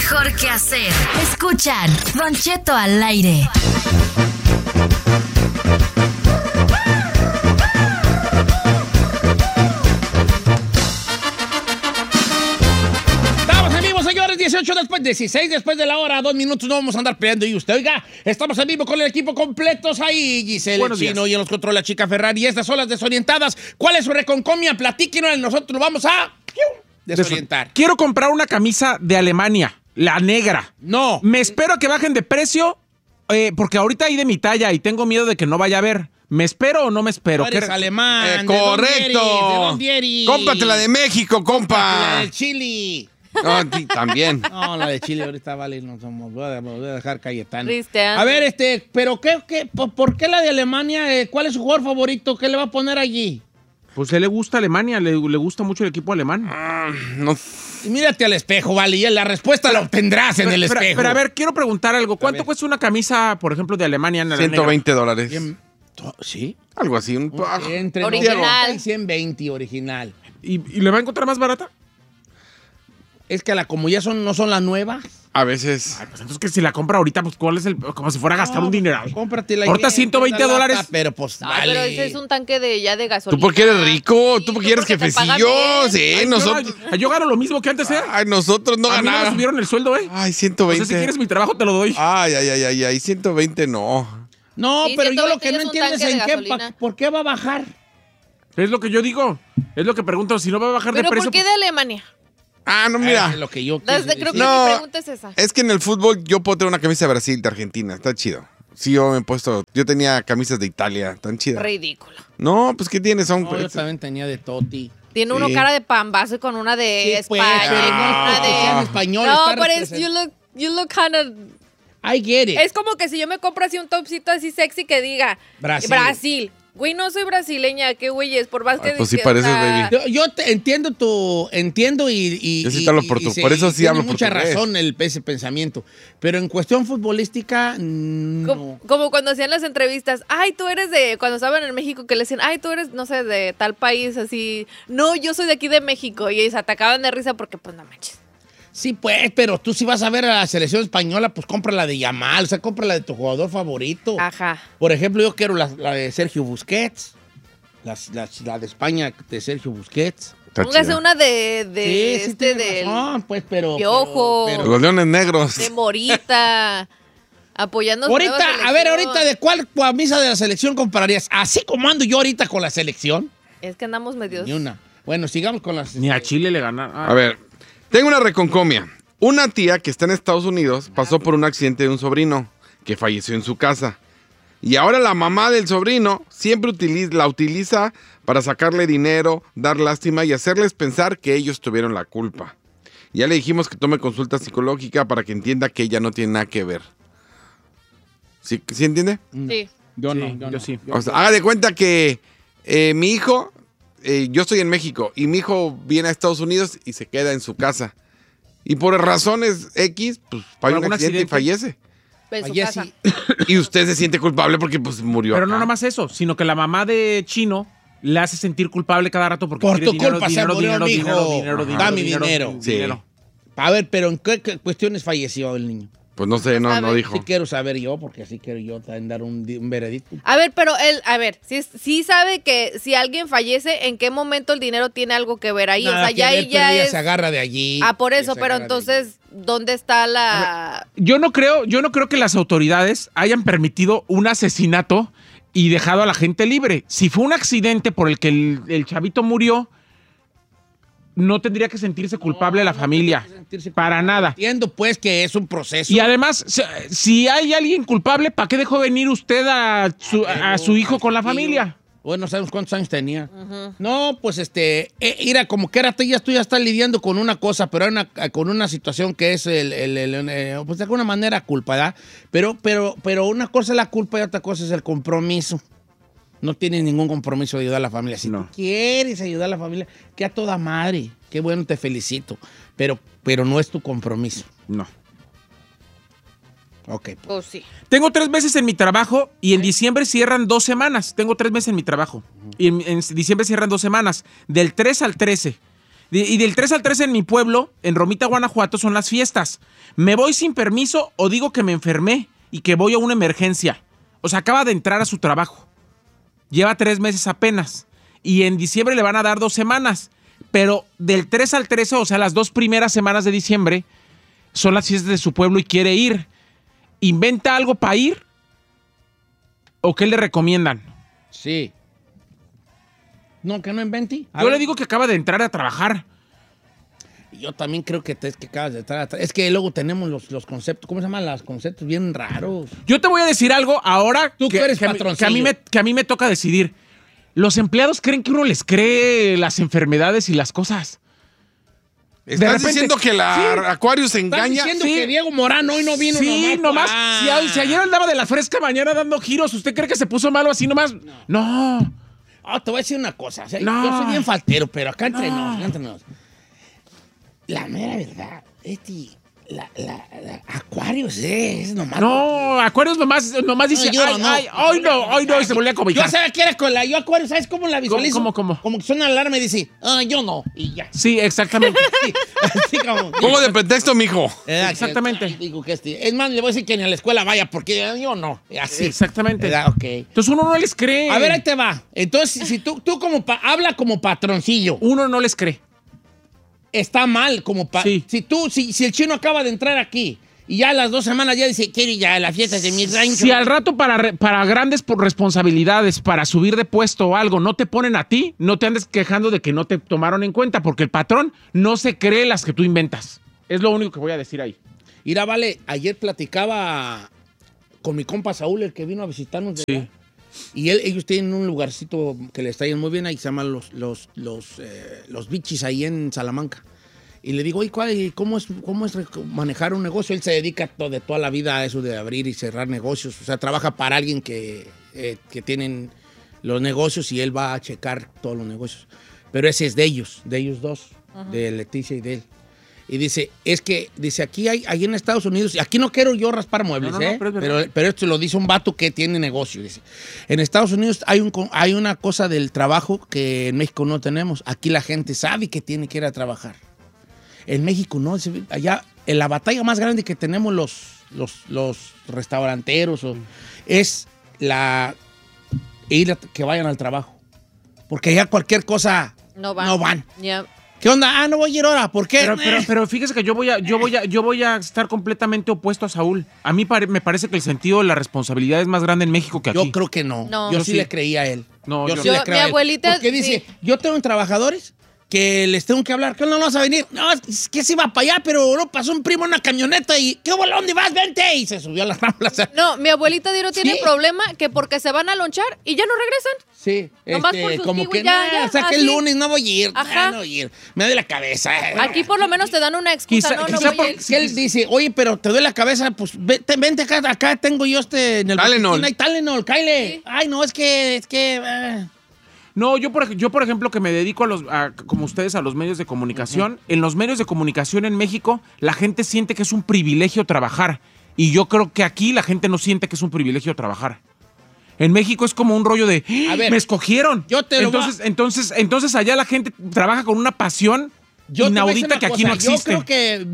mejor que hacer. Escuchan Don Cheto al aire. Estamos en vivo, señores, 16 después de la hora, 2 minutos, no vamos a andar peleando. Y usted, oiga, estamos en vivo con el equipo completos ahí, Giselle, Buenos Chino días. y en los controles la chica Ferrari. Y estas son las desorientadas. ¿Cuál es su reconcomia? Platíquenos, nosotros lo vamos a desorientar. Quiero comprar una camisa de Alemania, la negra. No. Me espero a que bajen de precio, porque ahorita hay de mi talla y tengo miedo de que no vaya a haber. ¿Me espero o no me espero? No eres alemán. Correcto. Cómpratela de México, La compa. de Chile. No, también. No, la de Chile ahorita vale, no somos. Voy a dejar Cayetano. Cristian. A ver, pero ¿por qué la de Alemania? ¿Cuál es su jugador favorito? ¿Qué le va a poner allí? Pues a él le gusta Alemania, le gusta mucho el equipo alemán. No. Mírate al espejo, vale, y la respuesta la obtendrás en el espejo. Pero a ver, quiero preguntar algo. ¿Cuánto cuesta una camisa, por ejemplo, de Alemania en la negra? $120. Bien, ¿sí? Algo así. Entre Original. 90 y 120 original. ¿Y le va a encontrar más barata? Es que como ya no son las nuevas. A veces. Ay, pues entonces que si la compra ahorita, pues ¿cuál es el...? Como si fuera a gastar un dineral. Cómpratela. Ahorita $120. Pero pues Ay, pero ese es un tanque de gasolina. Tú porque eres rico, tú porque eres porque te pagan jefecillo. bien. Sí, Ay, nosotros. yo gano lo mismo que antes, ¿eh? Ay, nosotros no a mí no me ganamos. subieron el sueldo, ¿eh? Ay, O 120. sea, si quieres mi trabajo, te lo doy. Ay, 120 no. No, Sí, pero yo lo 120 que no es un entiendo es tanque de en gasolina. ¿por qué va a bajar? Es lo que yo digo. Es lo que pregunto. Si no va a bajar ¿Pero de precio... por qué de Alemania? No, mira. Es lo que yo Creo quise que decir. No. mi pregunta es esa. Es que en el fútbol yo puedo tener una camisa de Brasil, de Argentina. Está chido. Sí, yo me he puesto. Yo tenía camisas de Italia. Tan chidas. Ridículo. No, pues ¿qué tienes? Son. No, yo también tenía de Totti. Tiene uno Sí. cara de pambazo con una de Sí, pues, España. pero y con no, una que sea en de... español, No, está pero represent- you look kind of... I get it. Es como que si yo me compro así un topcito así sexy que diga Brasil. Güey, no soy brasileña, qué güey es, por más que... pues sí que, pareces, o sea, baby. Yo entiendo y Yo sí te hablo por eso sí tiene hablo mucha portugués. razón ese pensamiento, pero en cuestión futbolística no. Como cuando hacían las entrevistas, ay, tú eres de, cuando estaban en México, que le decían, ay, tú eres, no sé, de tal país, así, no, yo soy de aquí de México, y se atacaban de risa porque, pues, no manches. Sí, pues, pero tú si vas a ver a la selección española, pues compra la de Yamal, o sea, compra la de tu jugador favorito. Ajá. Por ejemplo, yo quiero la de Sergio Busquets, la de España de Sergio Busquets. Está Póngase chida. una de sí, tienes del razón, pues, pero... Piojo. Los leones negros. de Morita, apoyando a su nueva Ahorita, a ver, selección. ahorita, ¿de cuál camisa de la selección comprarías? Así como ando yo ahorita con la selección. Es que andamos medios... Ni una. Bueno, sigamos con las... Ni a Chile le ganaron. A ver, tengo una reconcomia. Una tía que está en Estados Unidos pasó por un accidente de un sobrino que falleció en su casa. Y ahora la mamá del sobrino siempre la utiliza para sacarle dinero, dar lástima y hacerles pensar que ellos tuvieron la culpa. Ya le dijimos que tome consulta psicológica para que entienda que ella no tiene nada que ver. ¿Sí entiende? Sí. Yo Sí, no. yo sí. O sea, haga de cuenta que mi hijo, yo estoy en México y mi hijo viene a Estados Unidos y se queda en su casa. Y por razones X, pues falla un algún accidente y accidente? fallece. En su Allí casa. sí. Y usted se siente culpable porque pues murió. Pero no acá. nada más eso, sino que la mamá de Chino le hace sentir culpable cada rato porque Por quiere tu culpa se murió mi hijo. Da mi dinero. Sí. A ver, pero ¿en qué cuestiones falleció el niño? Pues no sé, no sabe. dijo. Sí quiero saber yo, porque así quiero yo también dar un veredicto. A ver, pero él, sí sabe que si alguien fallece, ¿en qué momento el dinero tiene algo que ver ahí? Nada o sea, que ya ver, ahí pero ya ella es... se agarra de allí. por Ella eso, se pero agarra de entonces, ¿dónde está la...? Yo no creo que las autoridades hayan permitido un asesinato y dejado a la gente libre. Si fue un accidente por el que el chavito murió, no tendría que sentirse culpable la familia. tendría que sentirse Para nada. Entiendo, pues, que es un proceso. Y además, si hay alguien culpable, ¿para qué dejó venir usted a su hijo con la familia? Bueno, no sabemos cuántos años tenía. No, pues era como que tú ya estás lidiando con una cosa, pero con una situación que es pues de alguna manera culpa, ¿verdad? Pero una cosa es la culpa y otra cosa es el compromiso. No tienes ningún compromiso de ayudar a la familia. Si No. tú quieres ayudar a la familia, que a toda madre. Qué bueno, te felicito. Pero no es tu compromiso. No. Ok. Pues sí. Tengo 3 meses en mi trabajo y en diciembre cierran 2 semanas. Tengo 3 meses en mi trabajo. Y en diciembre cierran 2 semanas. Del 3 al 13. Y del 3 al 13 en mi pueblo, en Romita, Guanajuato, son las fiestas. Me voy sin permiso o digo que me enfermé y que voy a una emergencia. O sea, acaba de entrar a su trabajo. Lleva 3 meses apenas. Y en diciembre le van a dar 2 semanas. Pero del 3 al 13, o sea, las 2 primeras semanas de diciembre, son las fiestas de su pueblo y quiere ir. ¿Inventa algo para ir? ¿O qué le recomiendan? Sí. No, que no invente. Yo le digo que acaba de entrar a trabajar. Yo también creo que es que acabas de estar. Es que luego tenemos los conceptos, ¿cómo se llaman? Los conceptos bien raros. Yo te voy a decir algo ahora Tú que eres patroncillo. que a mí me toca decidir. Los empleados creen que uno les cree las enfermedades y las cosas. ¿Estás repente- diciendo que la Aquarius se ¿Estás engaña? diciendo Sí. que Diego Morán hoy no vino Sí, nomás. Ah. Si ayer andaba de la fresca mañana dando giros, ¿usted cree que se puso malo así nomás? No. Te voy a decir una cosa. O sea, No. yo soy bien faltero, pero acá No. entre nos. La mera verdad, la Aquarius es nomás. No, Acuarios nomás dice, yo ay, no. ay, hoy no, y se volvió a Yo cobijar. sabía que era con la yo Acuarius, ¿sabes cómo la visualizo? ¿Cómo? Como que suena la alarma y dice, yo no, y ya. Sí, exactamente. Sí, así como. Pongo de pretexto, mijo. Exactamente. Digo que es más, le voy a decir que ni a la escuela vaya, porque yo no. Así. Exactamente. ¿Verdad? Ok. Entonces uno no les cree. A ver, ahí te va. Entonces, si tú como habla como patroncillo, Uno no les cree. está mal como Sí. Si el chino acaba de entrar aquí y ya a las 2 semanas ya dice, quiere ya la fiesta de mi rancho. Si al rato para grandes responsabilidades, para subir de puesto o algo, no te ponen a ti, no te andes quejando de que no te tomaron en cuenta, porque el patrón no se cree las que tú inventas. Es lo único que voy a decir ahí. Mira, vale, ayer platicaba con mi compa Saúl, el que vino a visitarnos de Sí. allá. Y ellos tienen un lugarcito que le está yendo muy bien ahí, se llaman los Bichis ahí en Salamanca. Y le digo, oye, ¿cómo es manejar un negocio? Él se dedica de toda la vida a eso de abrir y cerrar negocios. O sea, trabaja para alguien que tienen los negocios y él va a checar todos los negocios. Pero ese es de ellos dos, de Leticia y de él. Y dice, aquí en Estados Unidos, y aquí no quiero yo raspar muebles, No, pero es verdad. pero esto lo dice un vato que tiene negocio. Dice, en Estados Unidos hay una cosa del trabajo que en México no tenemos. Aquí la gente sabe que tiene que ir a trabajar. En México no. Allá, en la batalla más grande que tenemos los restauranteros es que vayan al trabajo. Porque allá cualquier cosa No van. no van. Ya. ¿Qué onda? No voy a ir ahora. ¿Por qué? Pero fíjese que yo voy a estar completamente opuesto a Saúl. A mí me parece que el sentido de la responsabilidad es más grande en México que aquí. Yo creo que no. No. Yo Yo sí sí. le creía a él. No, yo sí no. le creo Mi a él. abuelita, Porque dice, sí. yo tengo trabajadores que les tengo que hablar. ¿Qué no vas a venir? No, es que sí va para allá, pero no pasó un primo en una camioneta y ¿qué bola? ¿Dónde vas? Vente. Y se subió a la rambla. No, mi abuelita Diro tiene Sí. problema que porque se van a lonchar y ya no regresan. Sí, Nomás por sus como kiwis, que ya, o sea, que así. el lunes no voy a ir. Ajá. No voy a ir. Me duele la cabeza. Aquí por lo menos te dan una excusa. Quizá- no quizá voy a por- ir. Que él dice, oye, pero te duele la cabeza, pues vente acá tengo yo en el Tylenol. botiquín, hay Tylenol, cáele. Sí. Ay, no, es que. No, yo por ejemplo, que me dedico como ustedes, a los medios de comunicación. En los medios de comunicación en México, la gente siente que es un privilegio trabajar. Y yo creo que aquí la gente no siente que es un privilegio trabajar. En México es como un rollo de, A ver, me escogiron. yo te lo Entonces allá la gente trabaja con una pasión Yo te voy a decir inaudita una que aquí cosa, no existe. Yo creo que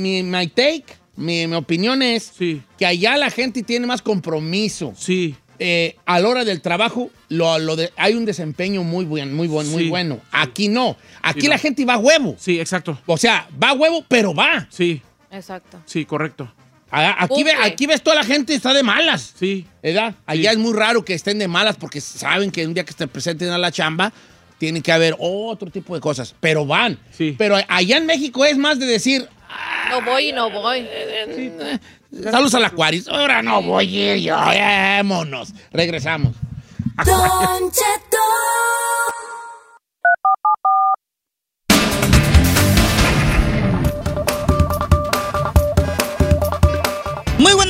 mi opinión es Sí. que allá la gente tiene más compromiso. Sí. A la hora del trabajo hay un desempeño muy Sí. bueno. Aquí no. Aquí Sí, la no. gente va a huevo. Sí, exacto. O sea, va a huevo, pero va. Sí, Exacto. sí, correcto. Aquí Cumple. ves toda la gente está de malas. Sí. ¿Verdad? Allá es muy raro que estén de malas porque saben que un día que se presenten a la chamba tiene que haber otro tipo de cosas. Pero van. Sí. Pero allá en México es más de decir, No voy y no voy. saludos al Aquarius. Ahora no voy a ir yo. Vámonos. Regresamos. Don Cheto. Muy buenos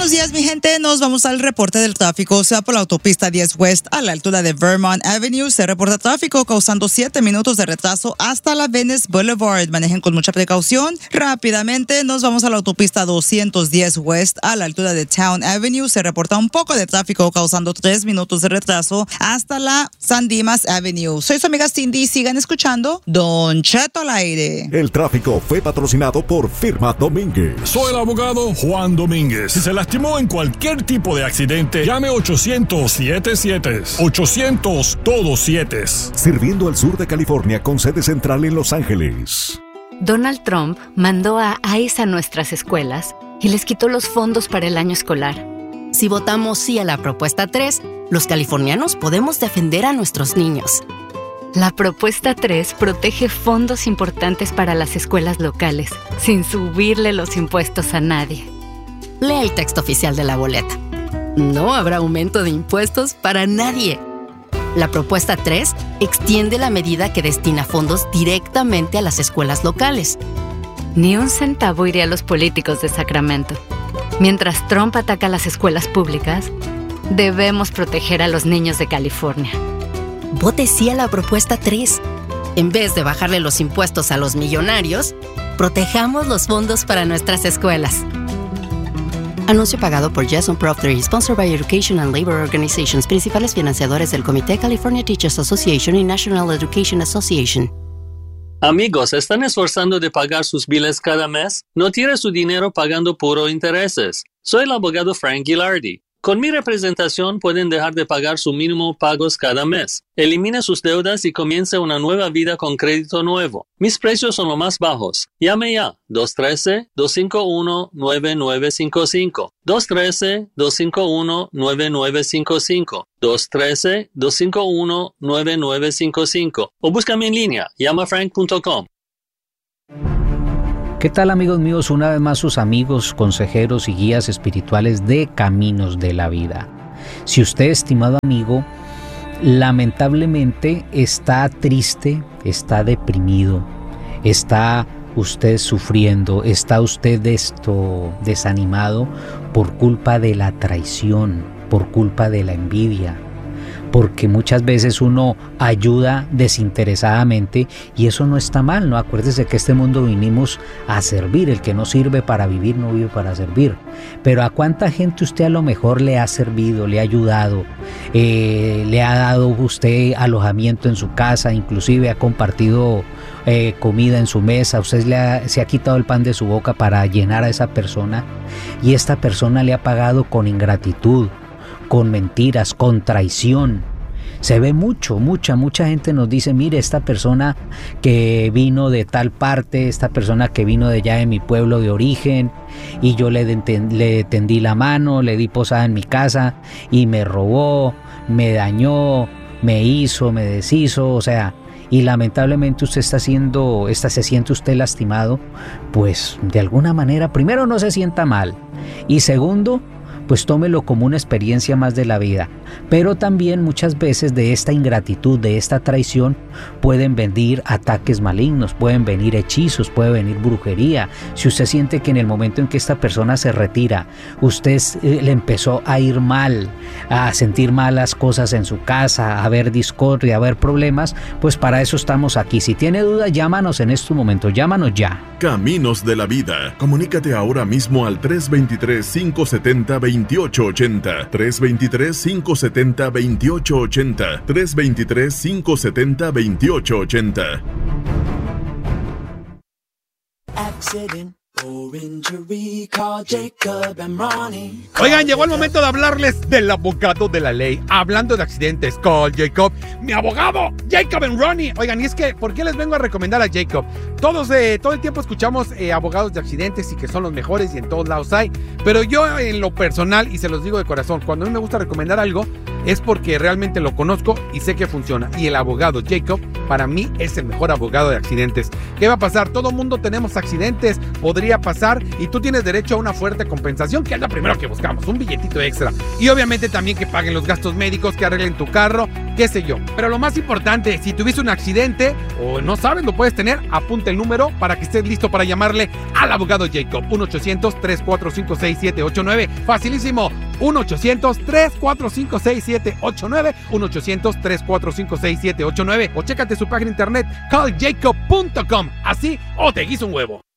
Buenos días, mi gente. Nos vamos al reporte del tráfico. O sea, por la autopista 10 West a la altura de Vermont Avenue se reporta tráfico causando 7 minutos de retraso hasta la Venice Boulevard. Manejen con mucha precaución. Rápidamente nos vamos a la autopista 210 West a la altura de Town Avenue. Se reporta un poco de tráfico causando 3 minutos de retraso hasta la San Dimas Avenue. Soy su amiga Cindy. Sigan escuchando Don Cheto al aire. El tráfico fue patrocinado por Firma Domínguez. Soy el abogado Juan Domínguez. Si se lastimó en cualquier tipo de accidente, llame 800-77. 800 todos 7. Sirviendo al sur de California con sede central en Los Ángeles. Donald Trump mandó a ICE a nuestras escuelas y les quitó los fondos para el año escolar. Si votamos sí a la propuesta 3, los californianos podemos defender a nuestros niños. La propuesta 3 protege fondos importantes para las escuelas locales, sin subirle los impuestos a nadie. Lee el texto oficial de la boleta. No habrá aumento de impuestos para nadie. La propuesta 3 extiende la medida que destina fondos directamente a las escuelas locales. Ni un centavo iría a los políticos de Sacramento. Mientras Trump ataca a las escuelas públicas, debemos proteger a los niños de California. Vote sí a la propuesta 3. En vez de bajarle los impuestos a los millonarios, protejamos los fondos para nuestras escuelas. Anuncio pagado por Jason Prop 3, sponsored by Education and Labor Organizations, principales financiadores del Comité California Teachers Association y National Education Association. Amigos, ¿están esforzando de pagar sus biles cada mes? ¿No tiene su dinero pagando puro intereses? Soy el abogado Frank Gilardi. Con mi representación pueden dejar de pagar su mínimo pagos cada mes. Elimine sus deudas y comience una nueva vida con crédito nuevo. Mis precios son los más bajos. Llame ya. 213-251-9955. 213-251-9955. 213-251-9955. O búscame en línea. llamafrank.com. ¿Qué tal, amigos míos? Una vez más sus amigos, consejeros y guías espirituales de Caminos de la Vida. Si usted, estimado amigo, lamentablemente está triste, está deprimido, está usted sufriendo, está usted desanimado por culpa de la traición, por culpa de la envidia, porque muchas veces uno ayuda desinteresadamente y eso no está mal, ¿no? Acuérdese que este mundo vinimos a servir, el que no sirve para vivir no vive para servir. Pero ¿a cuánta gente usted a lo mejor le ha servido, le ha ayudado, le ha dado usted alojamiento en su casa, inclusive ha compartido comida en su mesa, usted se ha quitado el pan de su boca para llenar a esa persona y esta persona le ha pagado con ingratitud, con mentiras, con traición? Se ve mucha gente nos dice, mire, esta persona que vino de tal parte, esta persona que vino de allá de mi pueblo de origen, y yo le tendí la mano, le di posada en mi casa, y me robó, me dañó, me hizo, me deshizo, o sea, y lamentablemente usted se siente usted lastimado, pues de alguna manera, primero no se sienta mal, y segundo, pues tómelo como una experiencia más de la vida. Pero también muchas veces de esta ingratitud, de esta traición, pueden venir ataques malignos, pueden venir hechizos, puede venir brujería. Si usted siente que en el momento en que esta persona se retira, usted le empezó a ir mal, a sentir malas cosas en su casa, a ver discordia, a ver problemas, pues para eso estamos aquí. Si tiene dudas, llámanos en este momento, llámanos ya. Caminos de la Vida. Comunícate ahora mismo al 323-570-2880. 323-570-2880. 323-570-2880. Accident or injury, call Jacob and Ronnie. Oigan, llegó el momento de hablarles del abogado de la ley. Hablando de accidentes, call Jacob, mi abogado, Jacob and Ronnie. Oigan, y es que, ¿por qué les vengo a recomendar a Jacob? Todo el tiempo escuchamos abogados de accidentes y que son los mejores y en todos lados hay. Pero yo en lo personal, y se los digo de corazón, cuando a mí me gusta recomendar algo, es porque realmente lo conozco y sé que funciona. Y el abogado Jacob, para mí, es el mejor abogado de accidentes. ¿Qué va a pasar? Todo mundo tenemos accidentes, podría pasar, y tú tienes derecho a una fuerte compensación, que es lo primero que buscamos, un billetito extra. Y obviamente también que paguen los gastos médicos, que arreglen tu carro, qué sé yo. Pero lo más importante, si tuviste un accidente o no sabes, lo puedes tener, apunta el número para que estés listo para llamarle al abogado Jacob. 1-800-345-6789. Facilísimo. 1-800-345-6789. 1-800-345-6789. O chécate su página de internet calljacob.com. Así o te guiso un huevo.